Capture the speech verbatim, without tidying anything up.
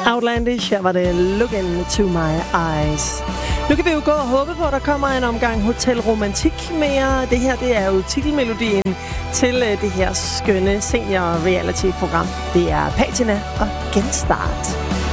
Outlandish, her var det Look Into My Eyes. Nu kan vi jo gå og håbe på, at der kommer en omgang Hotel Romantik mere. Det her, det er jo titelmelodien til det her skønne senior reality-program. Det er Patina og Genstart.